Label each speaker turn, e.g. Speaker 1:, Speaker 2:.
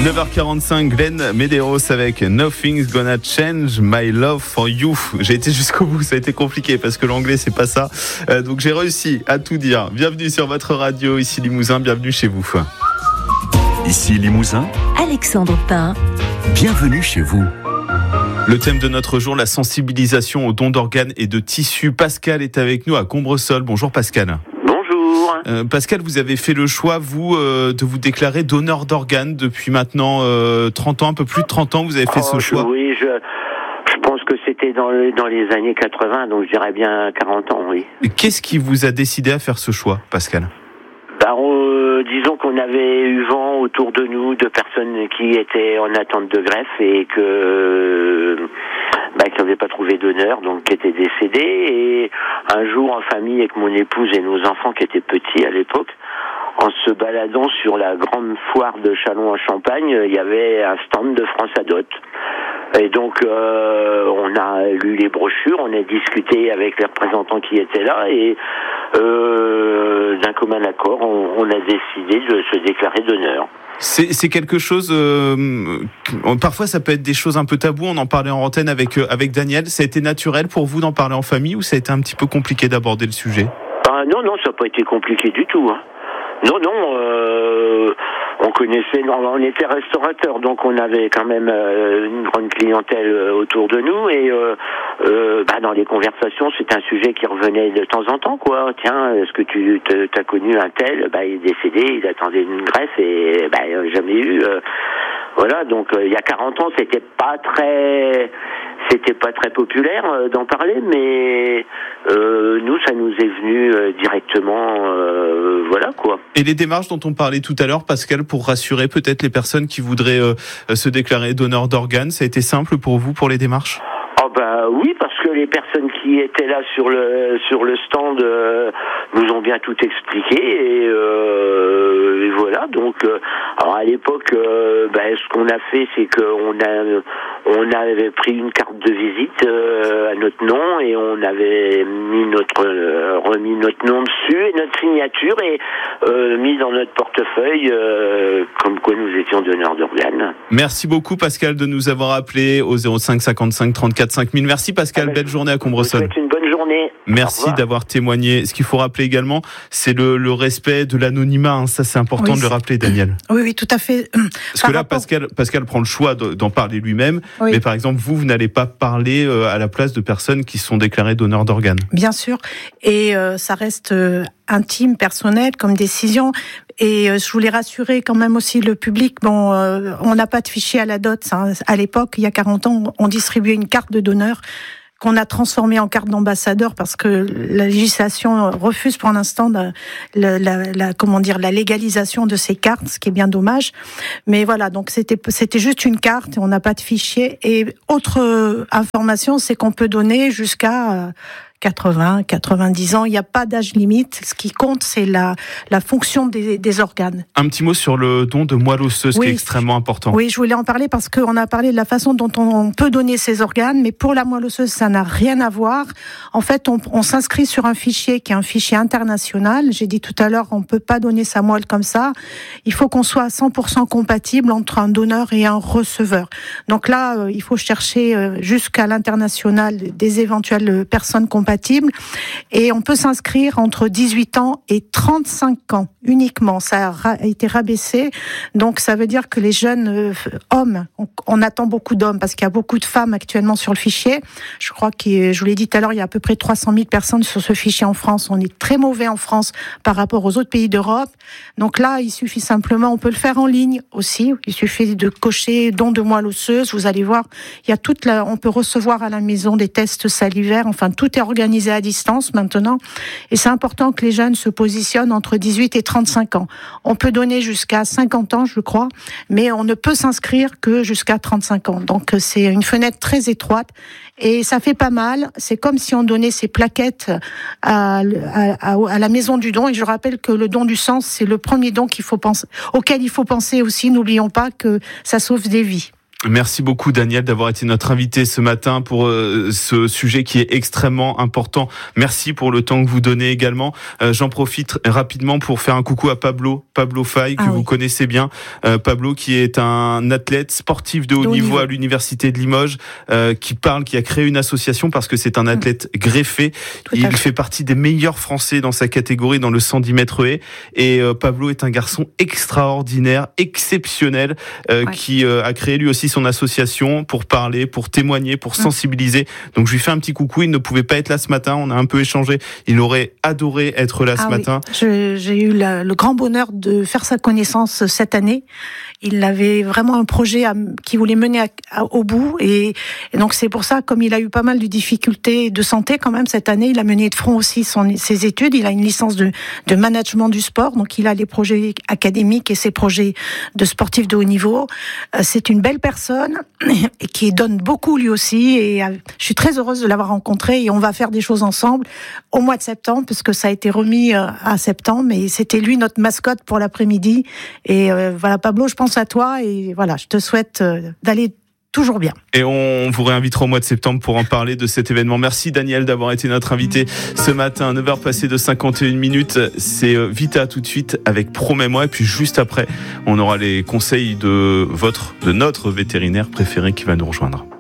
Speaker 1: 9h45, Glenn Medeiros avec Nothing's Gonna Change My Love for You. J'ai été jusqu'au bout, ça a été compliqué parce que l'anglais c'est pas ça. Donc j'ai réussi à tout dire. Bienvenue sur votre radio, ici Limousin, bienvenue chez vous.
Speaker 2: Ici Limousin,
Speaker 3: Alexandre Pain.
Speaker 2: Bienvenue chez vous.
Speaker 1: Le thème de notre jour, la sensibilisation aux dons d'organes et de tissus. Pascal est avec nous à Combressol. Bonjour Pascal.
Speaker 4: Bonjour.
Speaker 1: Pascal, vous avez fait le choix, vous, de vous déclarer donneur d'organes depuis maintenant 30 ans, un peu plus de 30 ans, vous avez fait ce choix.
Speaker 4: Oui, je pense que c'était dans les années 80, donc je dirais bien 40 ans, oui.
Speaker 1: Et qu'est-ce qui vous a décidé à faire ce choix, Pascal ?
Speaker 4: Disons qu'on avait eu vent autour de nous de personnes qui étaient en attente de greffe et qui n'avaient pas trouvé d'honneur, donc qui étaient décédés. Et un jour, en famille, avec mon épouse et nos enfants qui étaient petits à l'époque, en se baladant sur la grande foire de Châlons en Champagne, il y avait un stand de France Adot. Et donc, on a lu les brochures, on a discuté avec les représentants qui étaient là, et d'un commun accord, on a décidé de se déclarer donneur.
Speaker 1: C'est quelque chose. Parfois, ça peut être des choses un peu taboues. On en parlait en antenne avec Daniel. Ça a été naturel pour vous d'en parler en famille ou ça a été un petit peu compliqué d'aborder le sujet ?
Speaker 4: Non, ça n'a pas été compliqué du tout. Hein. Non, on connaissait, on était restaurateur, donc on avait quand même une grande clientèle autour de nous et dans les conversations, c'est un sujet qui revenait de temps en temps, quoi. Tiens, est-ce que tu t'as connu un tel ? Il est décédé, il attendait une greffe et jamais eu. Voilà, donc il y a 40 ans, c'était pas très populaire d'en parler, mais nous, ça nous est venu directement, voilà quoi.
Speaker 1: Et les démarches dont on parlait tout à l'heure, Pascal, pour rassurer peut-être les personnes qui voudraient se déclarer donneur d'organes, ça a été simple pour vous, pour les démarches ?
Speaker 4: Oui, parce que les personnes qui étaient là sur le stand nous ont bien tout expliqué et voilà. Donc, alors à l'époque, ce qu'on a fait, c'est on avait pris une carte de visite à notre nom et on avait remis notre nom dessus et notre signature et mis dans notre portefeuille comme quoi nous étions donneurs d'organes.
Speaker 1: Merci beaucoup Pascal de nous avoir appelés au 05 55 34 5000. Merci Pascal, belle journée à Combressol.
Speaker 4: Je vous souhaite une bonne journée.
Speaker 1: Merci d'avoir témoigné. Ce qu'il faut rappeler également, c'est le respect de l'anonymat. Ça, c'est important de le rappeler, Daniel.
Speaker 5: Oui, tout à fait.
Speaker 1: Parce que là, Pascal prend le choix d'en parler lui-même. Oui. Mais par exemple, vous n'allez pas parler à la place de personnes qui sont déclarées donneurs d'organes.
Speaker 5: Bien sûr. Et ça reste intime, personnel, comme décision. Et je voulais rassurer quand même aussi le public. On n'a pas de fichier à la dot. Hein. À l'époque, il y a 40 ans, on distribuait une carte de donneur qu'on a transformée en carte d'ambassadeur parce que la législation refuse pour l'instant la légalisation de ces cartes, ce qui est bien dommage. Mais voilà, donc c'était juste une carte et on n'a pas de fichier. Et autre information, c'est qu'on peut donner jusqu'à 80, 90 ans, il n'y a pas d'âge limite. Ce qui compte, c'est la fonction des organes.
Speaker 1: Un petit mot sur le don de moelle osseuse, qui est extrêmement important.
Speaker 5: Oui, je voulais en parler parce qu'on a parlé de la façon dont on peut donner ses organes, mais pour la moelle osseuse, ça n'a rien à voir. En fait, on s'inscrit sur un fichier qui est un fichier international. J'ai dit tout à l'heure, on ne peut pas donner sa moelle comme ça. Il faut qu'on soit 100% compatible entre un donneur et un receveur. Donc là, il faut chercher jusqu'à l'international des éventuelles personnes compatibles. Et on peut s'inscrire entre 18 ans et 35 ans uniquement. Ça a été rabaissé. Donc ça veut dire que les jeunes hommes, on attend beaucoup d'hommes parce qu'il y a beaucoup de femmes actuellement sur le fichier. Je crois je vous l'ai dit tout à l'heure, il y a à peu près 300 000 personnes sur ce fichier en France. On est très mauvais en France par rapport aux autres pays d'Europe. Donc là, il suffit simplement, on peut le faire en ligne aussi. Il suffit de cocher don de moelle osseuse. Vous allez voir, il y a on peut recevoir à la maison des tests salivaires. Enfin, tout est organisé à distance maintenant. Et c'est important que les jeunes se positionnent entre 18 et 35 ans. On peut donner jusqu'à 50 ans, je crois, mais on ne peut s'inscrire que jusqu'à 35 ans. Donc c'est une fenêtre très étroite et ça fait pas mal. C'est comme si on donnait ses plaquettes à la maison du don. Et je rappelle que le don du sang, c'est le premier don auquel il faut penser aussi. N'oublions pas que ça sauve des vies.
Speaker 1: Merci beaucoup Daniel d'avoir été notre invité ce matin pour ce sujet qui est extrêmement important. Merci pour le temps que vous donnez également. J'en profite rapidement pour faire un coucou à Pablo Faye, que vous connaissez bien. Pablo qui est un athlète sportif de haut niveau à l'université de Limoges, qui a créé une association parce que c'est un athlète greffé. Il fait partie des meilleurs Français dans sa catégorie dans le 110 mètres haies. Et Pablo est un garçon extraordinaire, exceptionnel, qui a créé lui aussi son association pour parler, pour témoigner, pour sensibiliser. Donc je lui fais un petit coucou. Il ne pouvait pas être là ce matin. On a un peu échangé. Il aurait adoré être là ce matin.
Speaker 5: J'ai eu le grand bonheur de faire sa connaissance cette année. Il avait vraiment un projet qu'il voulait mener au bout. Et donc c'est pour ça, comme il a eu pas mal de difficultés de santé quand même cette année, il a mené de front aussi ses études. Il a une licence de management du sport. Donc il a les projets académiques et ses projets de sportifs de haut niveau. C'est une belle personne et qui donne beaucoup lui aussi, et je suis très heureuse de l'avoir rencontré, et on va faire des choses ensemble au mois de septembre, puisque ça a été remis à septembre, et c'était lui notre mascotte pour l'après-midi. Et voilà, Pablo, je pense à toi, et voilà, je te souhaite d'aller toujours bien.
Speaker 1: Et on vous réinvitera au mois de septembre pour en parler de cet événement. Merci Daniel d'avoir été notre invité ce matin. 9h passées de 51 minutes. C'est Vita tout de suite avec Promets-moi. Et puis juste après, on aura les conseils de notre vétérinaire préféré qui va nous rejoindre.